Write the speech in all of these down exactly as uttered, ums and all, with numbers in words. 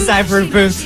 soundproof booth.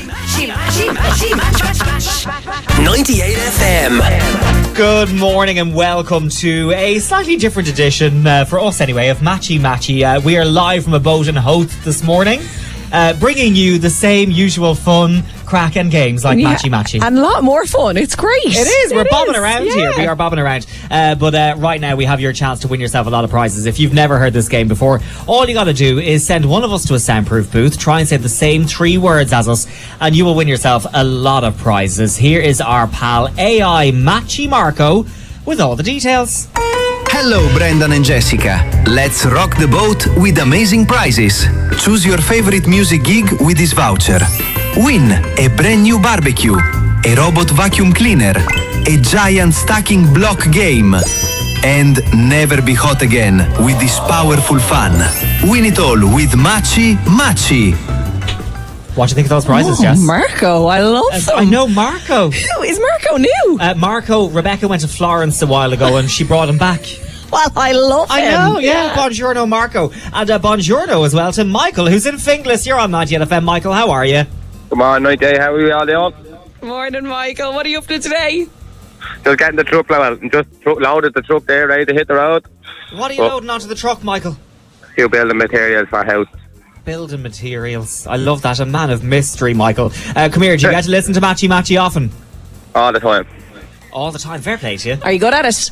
ninety-eight F M. Good morning and welcome to a slightly different edition, uh, for us anyway, of Matchy Matchy. Uh, we are live from a boat in Howth this morning, uh, bringing you the same usual fun, crack and games like yeah, Matchy Matchy. And a lot more fun. It's great. It is. We're it bobbing is. around yeah. here. We are bobbing around. Uh, but uh, right now we have your chance to win yourself a lot of prizes. If you've never heard this game before, all you got to do is send one of us to a soundproof booth, try and say the same three words as us, and you will win yourself a lot of prizes. Here is our pal A I Matchy Marco with all the details. Hello, Brendan and Jessica. Let's rock the boat with amazing prizes. Choose your favorite music gig with this voucher. Win a brand new barbecue, a robot vacuum cleaner, a giant stacking block game, and never be hot again with this powerful fun. Win it all with Matchy Matchy. What do you think of those prizes, oh, Jess? Marco, I love Uh, them. I know Marco. Who is Marco new? Uh, Marco, Rebecca went to Florence a while ago and she brought him back. Well, I love him. I know, yeah. Buongiorno, Marco. And uh, buongiorno as well to Michael, who's in Finglas. You're on ninety-eight F M. Michael, how are you? Come on, night day. How are we all doing? Morning, Michael. What are you up to today? Just getting the truck loaded. Just truck loaded the truck there, ready to hit the road. What are you Oh. loading onto the truck, Michael? Few building materials for house. Building materials. I love that. A man of mystery, Michael. Uh, come here, do you get to listen to Matchy Matchy often? All the time. All the time. Fair play to you. Are you good at it?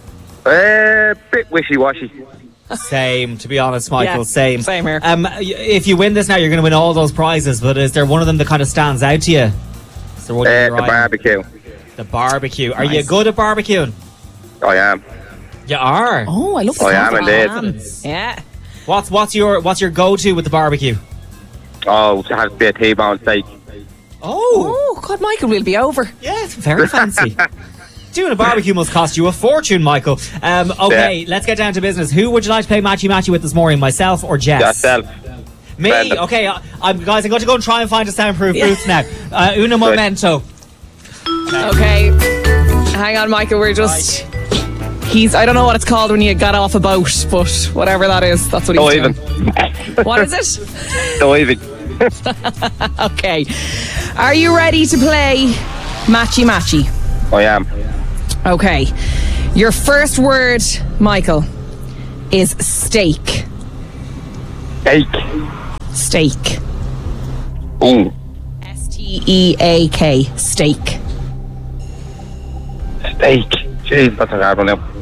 A bit wishy-washy. Same, to be honest, Michael. Yeah, same. same here. Um, y- if you win this now, you're going to win all those prizes. But is there one of them that kind of stands out to you? Is there one Uh, in your the eye? barbecue. The barbecue. Are you Nice. good at barbecuing? I am. You are. Oh, I love the Oh, yeah, sound I'm of indeed. that. Yeah. What's what's your what's your go-to with the barbecue? Oh, it has to be a T-bone steak. Oh, Oh, God, Michael will be over. yeah, it's very fancy. Doing a barbecue must cost you a fortune, Michael. Um, okay, Yeah. let's get down to business. Who would you like to play Matchy Matchy with this morning, myself or Jess? Yourself. Me? Brendan. Okay, I, I'm, guys, I'm going to go and try and find a soundproof Yeah. booth now. Uh, uno momento. Okay. Hang on, Michael. We're just... He's... I don't know what it's called when you got off a boat, but whatever that is, that's what he's Diving. doing. What is it? Diving. Okay. Are you ready to play Matchy Matchy? I am. Okay. Your first word, Michael, is steak. Steak. Steak. Ooh. S T E A K. Steak. Steak. Jeez, that's a hard one now.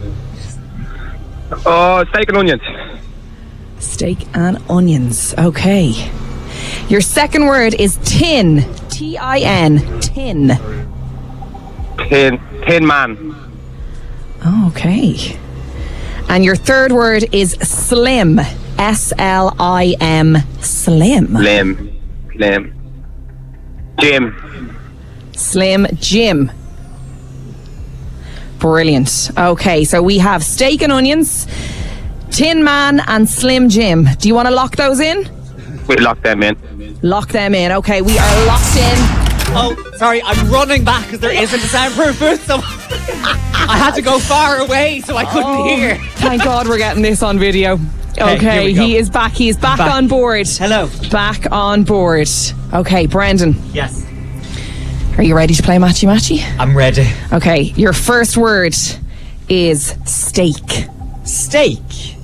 Oh, steak and onions. Steak and onions. Okay. Your second word is tin. T I N. Tin. Tin. Tin man. Okay. And your third word is slim. S L I M. Slim. Limb. Limb. Jim. Slim Jim. Brilliant. Okay, so we have steak and onions, Tin Man, and Slim Jim. Do you want to lock those in? We locked them in. Lock them in. Okay, we are locked in. Oh, sorry, I'm running back because there isn't a soundproof booth, so I had to go far away so I couldn't Oh, hear. Thank God we're getting this on video. Okay, Okay, here we go. he is back. He is back, Back. on board. Hello. Back on board. Okay, Brendan, Yes, are you ready to play Matchy Matchy? I'm ready. Okay, your first word is steak. Steak.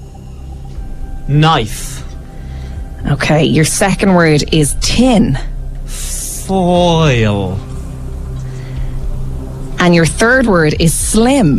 Knife. Okay, your second word is tin. Foil. And your third word is slim.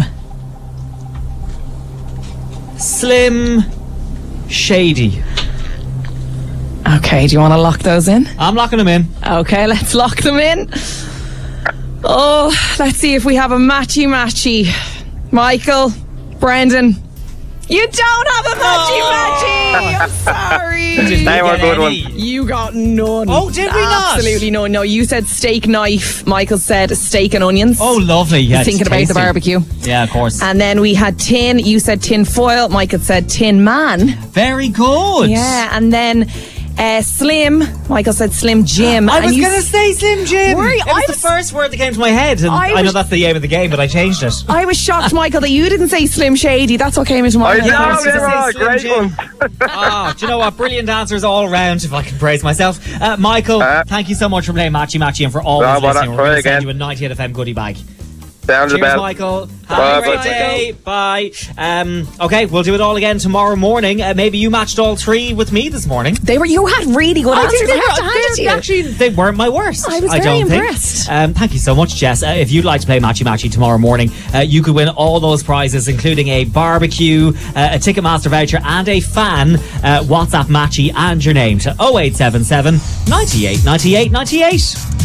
Slim. Shady. Okay, do you want to lock those in? I'm locking them in. Okay, let's lock them in. Oh, let's see if we have a matchy matchy. Michael, Brendan, you don't have a matchy matchy. I'm sorry. Did we They were get good any? ones. You got none. Oh, did we not? Absolutely no. No, you said steak knife. Michael said steak and onions. Oh, lovely. Yeah, it's Thinking about tasty. the barbecue. Yeah, of course. And then we had tin. You said tin foil. Michael said tin man. Very good. Yeah, and then Uh, Slim. Michael said Slim Jim. I and was you going to s- say Slim Jim. Were you? It was, I the was- first word that came to my head. And I I, know was- that's the aim of the game, but I changed it. I was shocked, Michael, that you didn't say Slim Shady. That's what came into my I head. know, I was they gonna were say a great Slim one. Ah, do you know what? Brilliant answers all round, if I can praise myself. Uh, Michael, Uh, thank you so much for playing Matchy Matchy and for always No, but listening. I'll We're going try to send again. you a ninety-eight F M goodie bag. Sounds the Cheers, bell. Michael. Have Bye, a great bye. day. Bye. Um, okay, we'll do it all again tomorrow morning. Uh, maybe you matched all three with me this morning. They were. You had really good answers. I have to hand it to you. Actually, they weren't my worst. I was I very don't think. impressed. Um, thank you so much, Jess. Uh, if you'd like to play Matchy Matchy tomorrow morning, uh, you could win all those prizes, including a barbecue, uh, a Ticketmaster voucher, and a fan. Uh, WhatsApp Matchy and your name to oh eight seven seven, ninety-eight, ninety-eight, ninety-eight.